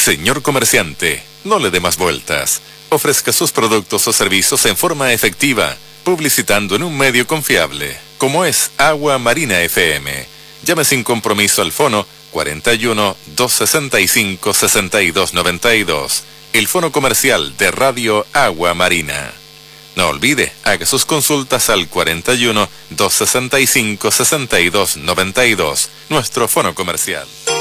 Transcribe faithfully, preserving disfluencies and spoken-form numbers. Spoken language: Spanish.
Señor comerciante, no le dé más vueltas. Ofrezca sus productos o servicios en forma efectiva, publicitando en un medio confiable, como es Agua Marina F M. Llame sin compromiso al fono cuarenta y uno, doscientos sesenta y cinco, sesenta y dos noventa y dos, el fono comercial de Radio Agua Marina. No olvide, haga sus consultas al cuarenta y uno, doscientos sesenta y cinco, sesenta y dos noventa y dos, nuestro fono comercial.